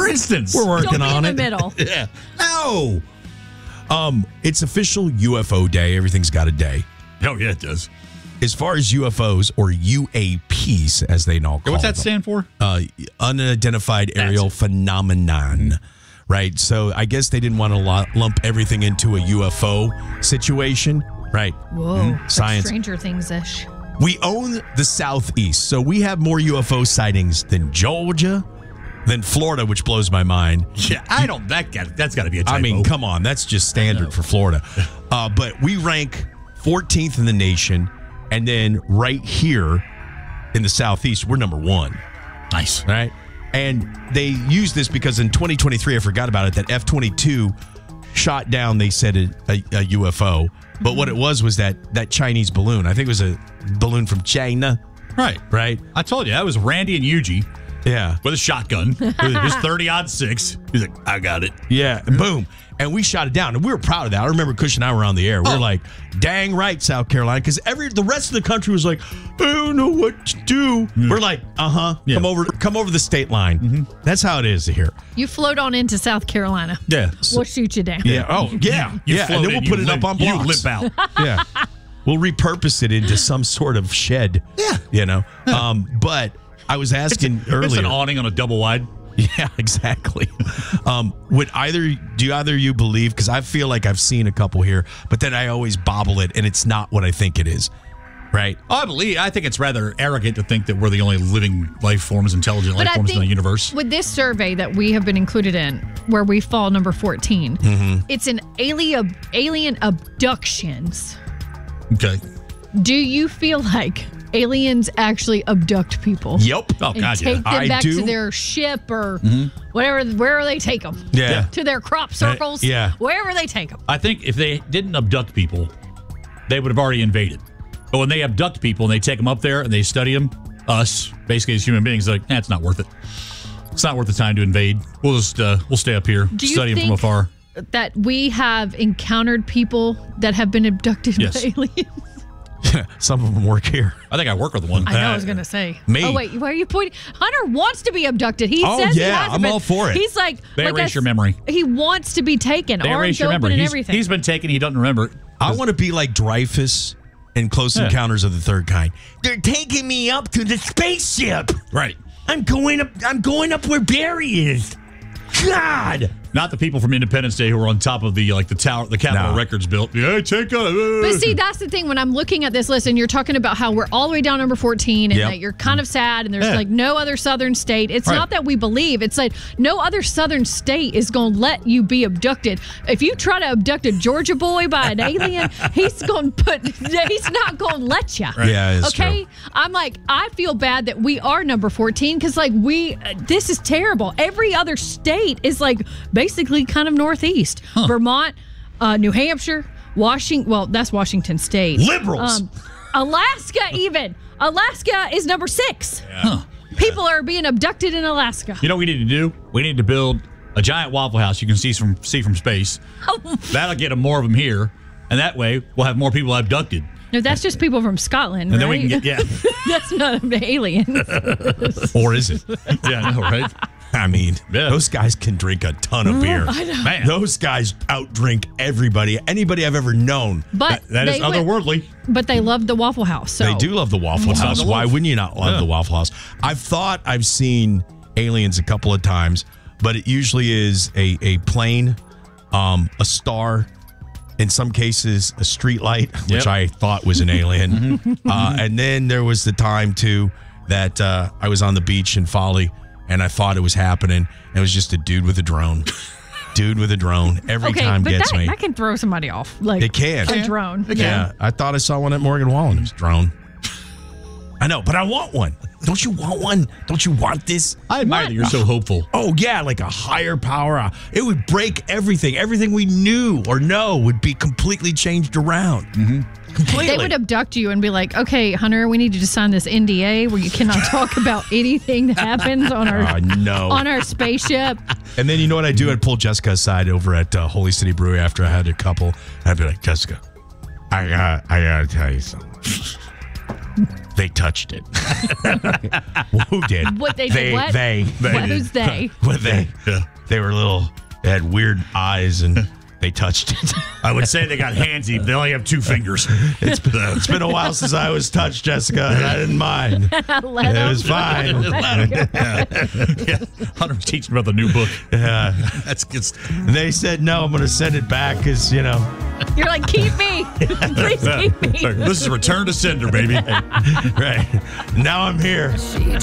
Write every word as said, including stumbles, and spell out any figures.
instance. We're working Don't be on in it. the middle. Yeah. No. Um, it's official U F O day. Everything's got a day. Oh, yeah, it does. As far as U F Os, or U A Ps, as they now call What's that them, stand for? Uh, unidentified aerial phenomenon. Right. So I guess they didn't want to lump everything into a U F O situation. Right. Whoa. Mm, science. Stranger Things-ish. We own the Southeast, so we have more U F O sightings than Georgia, than Florida, which blows my mind. Yeah, I don't. That got, that's got to be a typo. I mean, come on, that's just standard for Florida. Uh, but we rank fourteenth in the nation, and then right here in the Southeast, we're number one. Nice, right? And they use this because in twenty twenty-three, I forgot about it, that F twenty-two shot down, they said, a, a, a U F O. But what it was was that that Chinese balloon. I think it was a balloon from China. Right. Right? I told you, that was Randy and Yuji. Yeah. With a shotgun. His thirty-aught six. He's like, I got it. Yeah. And boom. And we shot it down. And we were proud of that. I remember Cush and I were on the air. We Oh. were like, dang right, South Carolina. Because every the rest of the country was like, I don't know what to do. Mm. We're like, uh-huh. Yeah. Come over come over the state line. Mm-hmm. That's how it is here. You float on into South Carolina. Yeah. We'll shoot you down. Yeah. Oh, yeah. You yeah. float And then we'll in, put you it limp- up on blocks. You limp out. Yeah. We'll repurpose it into some sort of shed. Yeah. You know? Um, but I was asking It's, earlier. it's an awning on a double wide. Yeah, exactly. um, would either do you either of you believe? Because I feel like I've seen a couple here, but then I always bobble it, and it's not what I think it is. Right? I believe. I think it's rather arrogant to think that we're the only living life forms, intelligent But life I forms in think the universe. with this survey that we have been included in, where we fall number fourteen, Mm-hmm. it's an alien alien abductions. Okay. Do you feel like aliens actually abduct people? Yep. Oh And God, take yeah. them I back do. to their ship or whatever, wherever they take them. Yeah. To their crop circles. yeah. Wherever they take them. I think if they didn't abduct people, they would have already invaded. But when they abduct people and they take them up there and they study them, us basically as human beings, like, eh, it's not worth it. It's not worth the time to invade. We'll just uh, we'll stay up here, Do you study them from think afar. that we have encountered people that have been abducted Yes. by aliens? Some of them work here. I think I work with one. I know I was going to say. me. Oh, wait. Why are you pointing? Hunter wants to be abducted. He Oh, says he yeah, has I'm been. all for it. He's like. They like erase I- your memory. He wants to be taken. They erase Arms your open memory. and He's, everything. he's been taken. He doesn't remember. I want to be like Dreyfus in Close Yeah. Encounters of the Third Kind. They're taking me up to the spaceship. Right. I'm going up. I'm going up where Barry is. God. Not the people from Independence Day who were on top of the like the tower, the Capitol No. Records built. Yeah, take a. But see, that's the thing. When I'm looking at this list, and you're talking about how we're all the way down number fourteen, and Yep. that you're kind of sad, and there's Yeah. like no other Southern state. It's Right. not that we believe. It's like no other Southern state is going to let you be abducted. If you try to abduct a Georgia boy by an alien, he's going to put. He's not going to let you. Yeah, it's Okay. true. I'm like, I feel bad that we are number fourteen because like we, uh, this is terrible. Every other state is like basically kind of northeast. Vermont, uh, New Hampshire, Washington. Well, that's Washington State. Liberals. Um, Alaska, even. Alaska is number six. Huh. People are being abducted in Alaska. You know what we need to do? We need to build a giant Waffle House you can see from see from space. That'll get them more of them here, and that way we'll have more people abducted. No, that's just people from Scotland, And right? then we can get yeah, That's not aliens. Or is it? yeah, I know, right? I mean, Yeah. those guys can drink a ton of beer. I know. Man, Those guys outdrink everybody, anybody I've ever known. But that is they went- otherworldly. But they love the Waffle House. So They do love the Waffle What's not House. to Why love? wouldn't you not love Yeah. the Waffle House? I've thought I've seen aliens a couple of times, but it usually is a, a plane, um, a star, in some cases a street light, which Yep. I thought was an alien. uh, and then there was the time, too, that uh, I was on the beach in Folly, and I thought it was happening. And it was just a dude with a drone. Dude with a drone. Every okay, time but gets that, me. that can throw somebody off. Like It can. a drone. Yeah, I thought I saw one at Morgan Wallen. It was a drone. I know, but I want one. Don't you want one? Don't you want this? I admire What? that you're so hopeful. Oh, yeah, like a higher power. Uh, It would break everything. Everything we knew or know would be completely changed around. Mm-hmm. Completely. They would abduct you and be like, okay, Hunter, we need you to sign this N D A where you cannot talk about anything that happens on our Oh, no. on our spaceship. And then you know what I'd do? I'd pull Jessica aside over at uh, Holy City Brewery after I had a couple. And I'd be like, Jessica, I got I gotta tell you something. They touched it. Who did? What they they, did? What? They. They What, did. who's they? What they? Yeah. They were little. They had weird eyes and they touched it. I would say they got handsy, but they only have two fingers. It's been, it's been a while since I was touched, Jessica, and I didn't mind. Let It them. was fine. Yeah. Hunter was teaching about the new book. Yeah. That's good stuff. And they said, no, I'm going to send it back because, you know. You're like, keep me. Please keep me. This is Return to Sender, baby. Right. Now I'm here.